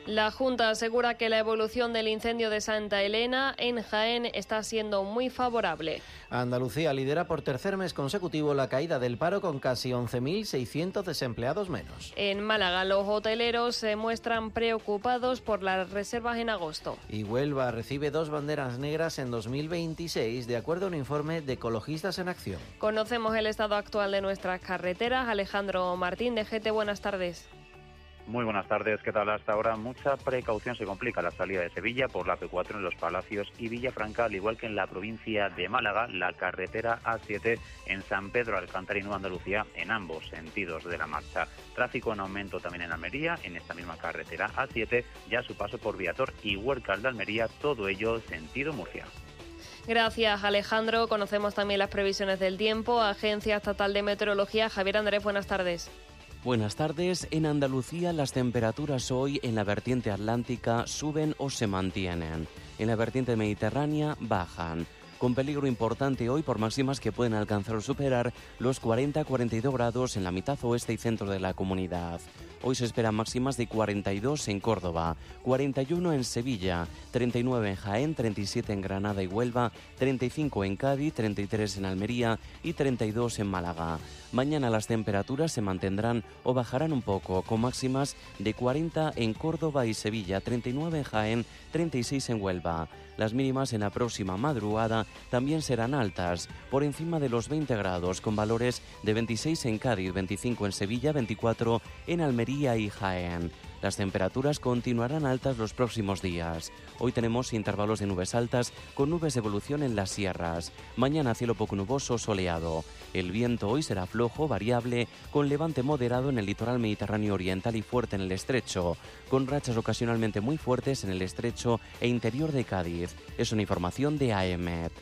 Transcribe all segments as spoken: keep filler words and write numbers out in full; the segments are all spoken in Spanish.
La Junta asegura que la evolución del incendio de Santa Elena en Jaén está siendo muy favorable. Andalucía lidera por tercer mes consecutivo la caída del paro con casi once mil seiscientos desempleados menos. En Málaga, los hoteleros se muestran preocupados por las reservas en agosto. Y Huelva recibe dos banderas negras en dos mil veintiséis, de acuerdo a un informe de Ecologistas en Acción. Conocemos el estado actual de nuestras carreteras. Alejandro Martín, de G T, buenas tardes. Muy buenas tardes, ¿qué tal? Hasta ahora mucha precaución. Se complica la salida de Sevilla por la P cuatro en Los Palacios y Villafranca, al igual que en la provincia de Málaga, la carretera A siete en San Pedro Alcántara y Nueva Andalucía, en ambos sentidos de la marcha. Tráfico en aumento también en Almería, en esta misma carretera A siete, ya su paso por Viator y Huércal de Almería, todo ello sentido Murcia. Gracias, Alejandro. Conocemos también las previsiones del tiempo. Agencia Estatal de Meteorología. Javier Andrés, buenas tardes. Buenas tardes. En Andalucía las temperaturas hoy en la vertiente atlántica suben o se mantienen. En la vertiente mediterránea bajan, con peligro importante hoy por máximas que pueden alcanzar o superar los cuarenta a cuarenta y dos grados en la mitad oeste y centro de la comunidad. Hoy se esperan máximas de cuarenta y dos en Córdoba, cuarenta y uno en Sevilla, treinta y nueve en Jaén, treinta y siete en Granada y Huelva, treinta y cinco en Cádiz, treinta y tres en Almería y treinta y dos en Málaga. Mañana las temperaturas se mantendrán o bajarán un poco, con máximas de cuarenta en Córdoba y Sevilla, treinta y nueve en Jaén, treinta y seis en Huelva. Las mínimas en la próxima madrugada también serán altas, por encima de los veinte grados, con valores de veintiséis en Cádiz, veinticinco en Sevilla, veinticuatro en Almería y Jaén. Las temperaturas continuarán altas los próximos días. Hoy tenemos intervalos de nubes altas con nubes de evolución en las sierras. Mañana cielo poco nuboso, soleado. El viento hoy será flojo, variable, con levante moderado en el litoral mediterráneo oriental y fuerte en el estrecho, con rachas ocasionalmente muy fuertes en el estrecho e interior de Cádiz. Es una información de AEMET.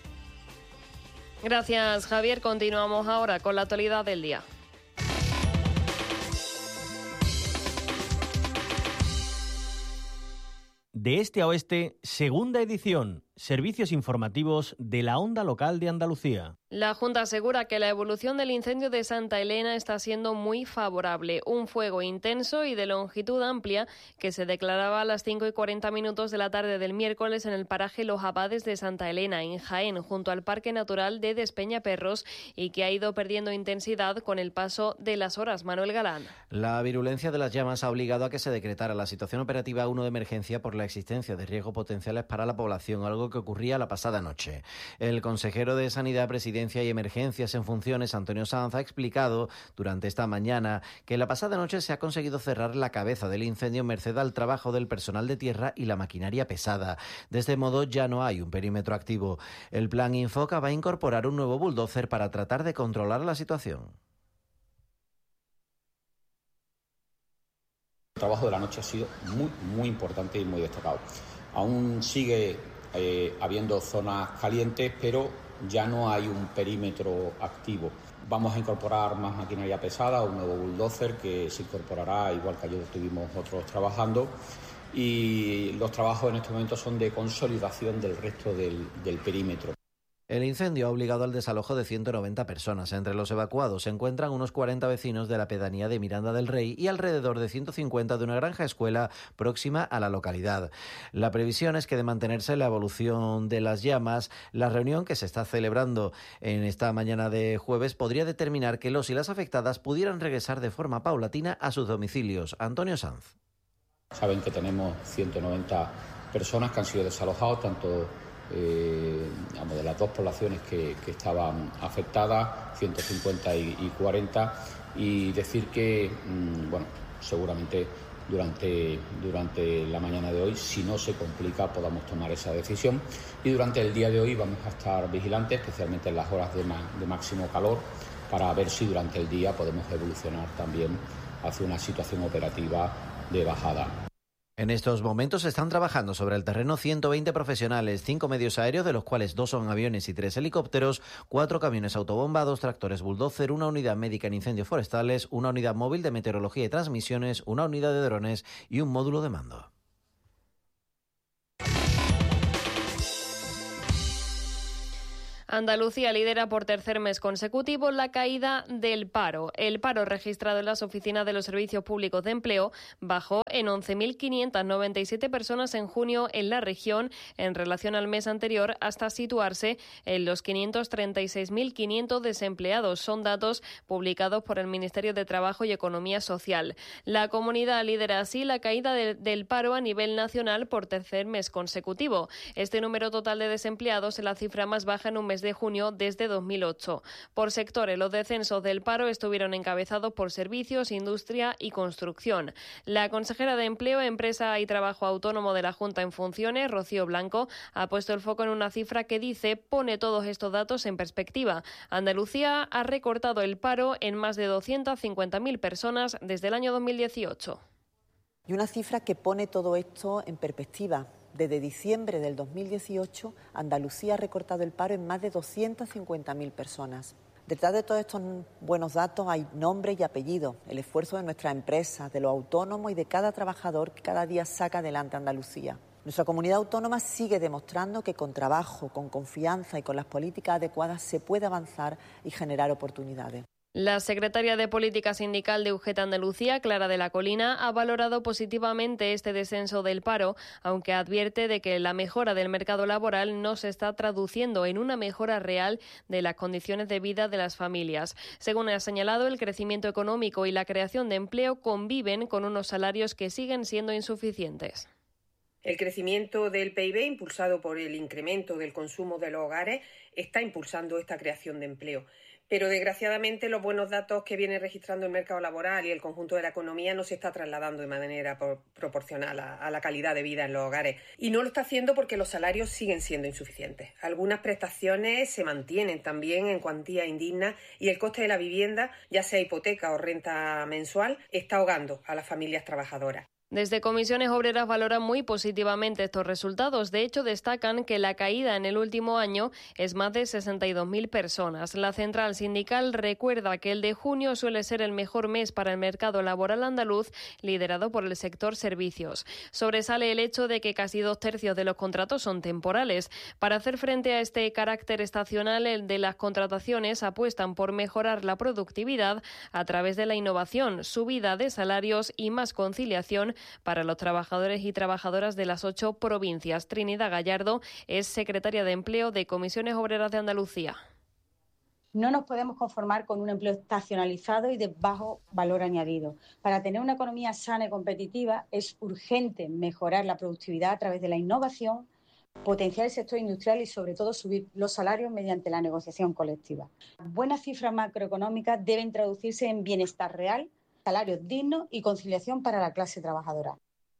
Gracias, Javier. Continuamos ahora con la actualidad del día. De este a oeste, segunda edición. Servicios informativos de la Onda Local de Andalucía. La Junta asegura que la evolución del incendio de Santa Elena está siendo muy favorable. Un fuego intenso y de longitud amplia que se declaraba a las cinco y cuarenta minutos de la tarde del miércoles en el paraje Los Abades de Santa Elena, en Jaén, junto al Parque Natural de Despeñaperros, y que ha ido perdiendo intensidad con el paso de las horas. Manuel Galán. La virulencia de las llamas ha obligado a que se decretara la situación operativa uno de emergencia por la existencia de riesgos potenciales para la población, algo que ocurría la pasada noche. El consejero de Sanidad, Presidencia y Emergencias en funciones, Antonio Sanz, ha explicado durante esta mañana que la pasada noche se ha conseguido cerrar la cabeza del incendio merced al trabajo del personal de tierra y la maquinaria pesada. De este modo ya no hay un perímetro activo. El plan Infoca va a incorporar un nuevo bulldozer para tratar de controlar la situación. El trabajo de la noche ha sido muy, muy importante y muy destacado. Aún sigue eh, habiendo zonas calientes, pero ya no hay un perímetro activo. Vamos a incorporar más maquinaria pesada, un nuevo bulldozer que se incorporará, igual que ayer estuvimos otros trabajando, y los trabajos en este momento son de consolidación del resto del, del perímetro. El incendio ha obligado al desalojo de ciento noventa personas. Entre los evacuados se encuentran unos cuarenta vecinos de la pedanía de Miranda del Rey y alrededor de ciento cincuenta de una granja escuela próxima a la localidad. La previsión es que, de mantenerse la evolución de las llamas, la reunión que se está celebrando en esta mañana de jueves podría determinar que los y las afectadas pudieran regresar de forma paulatina a sus domicilios. Antonio Sanz. Saben que tenemos ciento noventa personas que han sido desalojados, tanto Eh, digamos, de las dos poblaciones que, que estaban afectadas, ciento cincuenta y, y cuarenta, y decir que, mmm, bueno, seguramente durante, durante la mañana de hoy, si no se complica, podamos tomar esa decisión, y durante el día de hoy vamos a estar vigilantes, especialmente en las horas de, ma- de máximo calor, para ver si durante el día podemos evolucionar también hacia una situación operativa de bajada. En estos momentos están trabajando sobre el terreno ciento veinte profesionales, cinco medios aéreos, de los cuales dos son aviones y tres helicópteros, cuatro camiones autobombados, tractores bulldozer, una unidad médica en incendios forestales, una unidad móvil de meteorología y transmisiones, una unidad de drones y un módulo de mando. Andalucía lidera por tercer mes consecutivo la caída del paro. El paro registrado en las oficinas de los servicios públicos de empleo bajó en once mil quinientas noventa y siete personas en junio en la región en relación al mes anterior, hasta situarse en los quinientos treinta y seis mil quinientos desempleados. Son datos publicados por el Ministerio de Trabajo y Economía Social. La comunidad lidera así la caída de, del paro a nivel nacional por tercer mes consecutivo. Este número total de desempleados es la cifra más baja en un mes de junio desde dos mil ocho. Por sectores, los descensos del paro estuvieron encabezados por servicios, industria y construcción. La consejera de Empleo, Empresa y Trabajo Autónomo de la Junta en funciones, Rocío Blanco, ha puesto el foco en una cifra que dice pone todos estos datos en perspectiva. Andalucía ha recortado el paro en más de doscientas cincuenta mil personas desde el año dos mil dieciocho. Y una cifra que pone todo esto en perspectiva. Desde diciembre del dos mil dieciocho, Andalucía ha recortado el paro en más de doscientas cincuenta mil personas. Detrás de todos estos buenos datos hay nombres y apellidos, el esfuerzo de nuestras empresas, de los autónomos y de cada trabajador que cada día saca adelante Andalucía. Nuestra comunidad autónoma sigue demostrando que con trabajo, con confianza y con las políticas adecuadas se puede avanzar y generar oportunidades. La secretaria de Política Sindical de U G T Andalucía, Clara de la Colina, ha valorado positivamente este descenso del paro, aunque advierte de que la mejora del mercado laboral no se está traduciendo en una mejora real de las condiciones de vida de las familias. Según ha señalado, el crecimiento económico y la creación de empleo conviven con unos salarios que siguen siendo insuficientes. El crecimiento del P I B, impulsado por el incremento del consumo de los hogares, está impulsando esta creación de empleo. Pero desgraciadamente los buenos datos que viene registrando el mercado laboral y el conjunto de la economía no se está trasladando de manera por, proporcional a, a la calidad de vida en los hogares. Y no lo está haciendo porque los salarios siguen siendo insuficientes. Algunas prestaciones se mantienen también en cuantía indigna y el coste de la vivienda, ya sea hipoteca o renta mensual, está ahogando a las familias trabajadoras. Desde Comisiones Obreras valoran muy positivamente estos resultados. De hecho, destacan que la caída en el último año es más de sesenta y dos mil personas. La central sindical recuerda que el de junio suele ser el mejor mes para el mercado laboral andaluz, liderado por el sector servicios. Sobresale el hecho de que casi dos tercios de los contratos son temporales. Para hacer frente a este carácter estacional, el de las contrataciones apuestan por mejorar la productividad a través de la innovación, subida de salarios y más conciliación para los trabajadores y trabajadoras de las ocho provincias. Trinidad Gallardo es secretaria de Empleo de Comisiones Obreras de Andalucía. No nos podemos conformar con un empleo estacionalizado y de bajo valor añadido. Para tener una economía sana y competitiva es urgente mejorar la productividad a través de la innovación, potenciar el sector industrial y sobre todo subir los salarios mediante la negociación colectiva. Buenas cifras macroeconómicas deben traducirse en bienestar real, salarios dignos y conciliación para la clase trabajadora.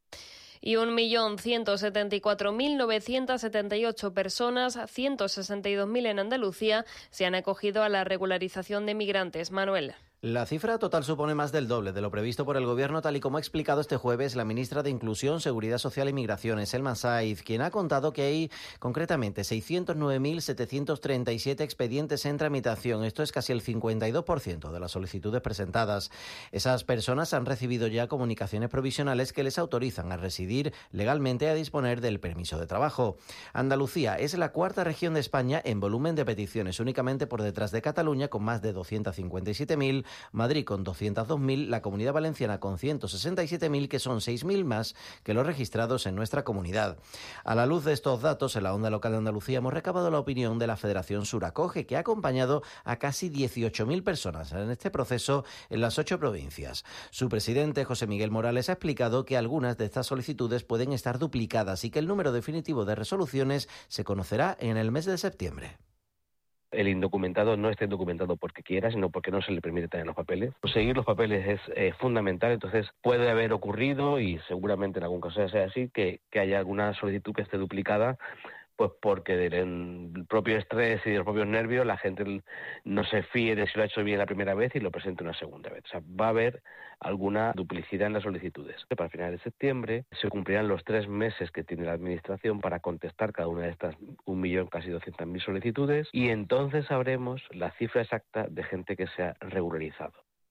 Y un millón ciento setenta y cuatro mil novecientas setenta y ocho personas, ciento sesenta y dos mil en Andalucía, se han acogido a la regularización de migrantes. Manuel. La cifra total supone más del doble de lo previsto por el Gobierno, tal y como ha explicado este jueves la ministra de Inclusión, Seguridad Social y Migraciones, Elma Saiz, quien ha contado que hay concretamente seiscientos nueve mil setecientos treinta y siete expedientes en tramitación. Esto es casi el cincuenta y dos por ciento de las solicitudes presentadas. Esas personas han recibido ya comunicaciones provisionales que les autorizan a residir legalmente, a disponer del permiso de trabajo. Andalucía es la cuarta región de España en volumen de peticiones, únicamente por detrás de Cataluña, con más de doscientos cincuenta y siete mil, Madrid con doscientos dos mil, la Comunidad Valenciana con ciento sesenta y siete mil, que son seis mil más que los registrados en nuestra comunidad. A la luz de estos datos, en la Onda Local de Andalucía hemos recabado la opinión de la Federación Suracoge, que ha acompañado a casi dieciocho mil personas en este proceso en las ocho provincias. Su presidente, José Miguel Morales, ha explicado que algunas de estas solicitudes pueden estar duplicadas y que el número definitivo de resoluciones se conocerá en el mes de septiembre. El indocumentado no está indocumentado porque quiera, sino porque no se le permite tener los papeles. Conseguir los papeles es eh, fundamental, entonces puede haber ocurrido, y seguramente en algún caso sea así, que, que haya alguna solicitud que esté duplicada, pues porque del propio estrés y de los propios nervios la gente no se fíe de si lo ha hecho bien la primera vez y lo presente una segunda vez. O sea, va a haber alguna duplicidad en las solicitudes. Para finales de septiembre se cumplirán los tres meses que tiene la Administración para contestar cada una de estas un millón, casi doscientas mil solicitudes, y entonces sabremos la cifra exacta de gente que se ha regularizado.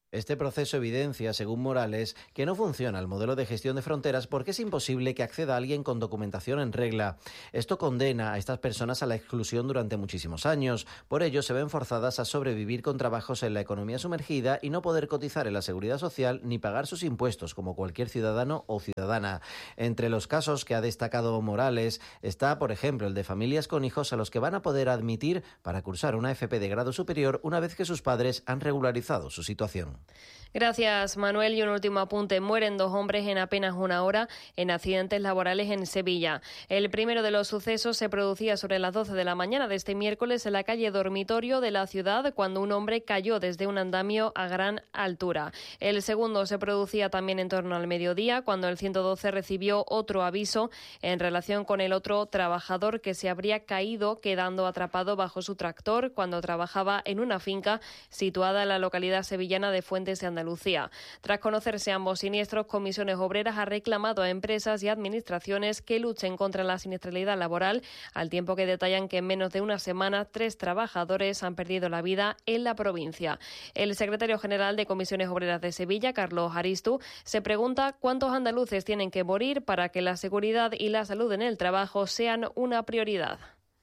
Este proceso evidencia, según Morales, que no funciona el modelo de gestión de fronteras porque es imposible que acceda alguien con documentación en regla. Esto condena a estas personas a la exclusión durante muchísimos años. Por ello, se ven forzadas a sobrevivir con trabajos en la economía sumergida y no poder cotizar en la seguridad social ni pagar sus impuestos como cualquier ciudadano o ciudadana. Entre los casos que ha destacado Morales está, por ejemplo, el de familias con hijos a los que van a poder admitir para cursar una F P de grado superior una vez que sus padres han regularizado su situación. Gracias, Manuel. Y un último apunte. Mueren dos hombres en apenas una hora en accidentes laborales en Sevilla. El primero de los sucesos se producía sobre las doce de la mañana de este miércoles en la calle Dormitorio de la ciudad, cuando un hombre cayó desde un andamio a gran altura. El segundo se producía también en torno al mediodía, cuando el ciento doce recibió otro aviso en relación con el otro trabajador que se habría caído quedando atrapado bajo su tractor cuando trabajaba en una finca situada en la localidad sevillana de Fuentes de Andalucía. Tras conocerse ambos siniestros, Comisiones Obreras ha reclamado a empresas y administraciones que luchen contra la siniestralidad laboral, al tiempo que detallan que en menos de una semana tres trabajadores han perdido la vida en la provincia. El secretario general de Comisiones Obreras de Sevilla, Carlos Aristu, se pregunta cuántos andaluces tienen que morir para que la seguridad y la salud en el trabajo sean una prioridad.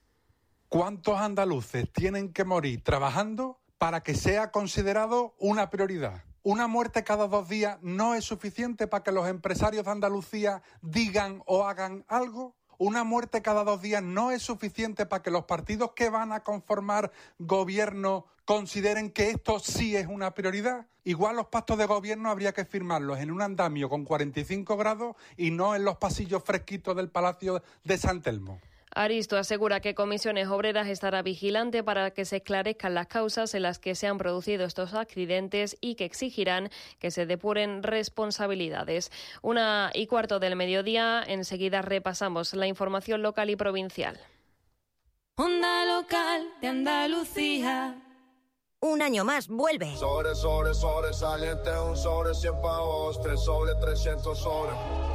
¿Cuántos andaluces tienen que morir trabajando para que sea considerado una prioridad? Una muerte cada dos días no es suficiente para que los empresarios de Andalucía digan o hagan algo. Una muerte cada dos días no es suficiente para que los partidos que van a conformar gobierno consideren que esto sí es una prioridad. Igual los pactos de gobierno habría que firmarlos en un andamio con cuarenta y cinco grados y no en los pasillos fresquitos del Palacio de San Telmo. Aristo asegura que Comisiones Obreras estará vigilante para que se esclarezcan las causas en las que se han producido estos accidentes y que exigirán que se depuren responsabilidades. Una y cuarto del mediodía, enseguida repasamos la información local y provincial. Onda Local de Andalucía. Un año más vuelve. Sobre, sobre, sobresaliente, un sobre cien pavos, tres sobre trescientos sobre.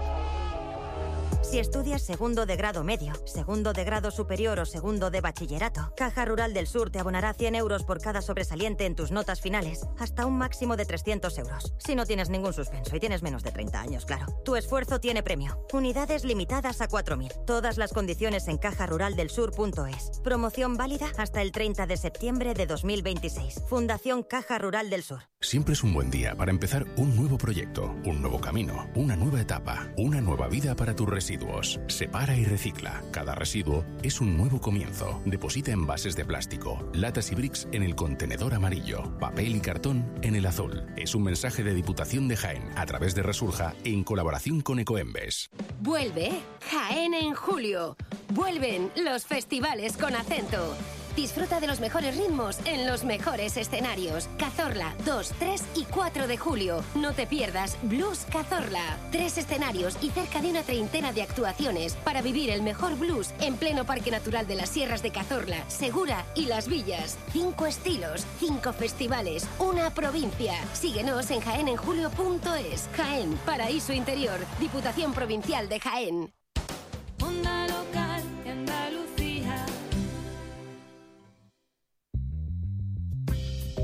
Si estudias segundo de grado medio, segundo de grado superior o segundo de bachillerato, Caja Rural del Sur te abonará cien euros por cada sobresaliente en tus notas finales, hasta un máximo de trescientos euros. Si no tienes ningún suspenso y tienes menos de treinta años, claro. Tu esfuerzo tiene premio. Unidades limitadas a cuatro mil. Todas las condiciones en caja rural del sur punto es. Promoción válida hasta el treinta de septiembre de dos mil veintiséis. Fundación Caja Rural del Sur. Siempre es un buen día para empezar un nuevo proyecto, un nuevo camino, una nueva etapa, una nueva vida para tus residuos. Separa y recicla. Cada residuo es un nuevo comienzo. Deposita envases de plástico, latas y bricks en el contenedor amarillo, papel y cartón en el azul. Es un mensaje de Diputación de Jaén a través de Resurja en colaboración con Ecoembes. Vuelve Jaén en julio. Vuelven los festivales con acento. Disfruta de los mejores ritmos en los mejores escenarios. Cazorla, dos, tres y cuatro de julio. No te pierdas Blues Cazorla. Tres escenarios y cerca de una treintena de actuaciones para vivir el mejor blues en pleno Parque Natural de las Sierras de Cazorla, Segura y Las Villas. Cinco estilos, cinco festivales, una provincia. Síguenos en jaén en julio punto es. Jaén, paraíso interior. Diputación Provincial de Jaén. Onda Local de Andalucía.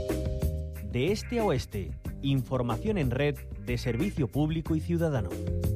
De este a oeste, información en red de servicio público y ciudadano.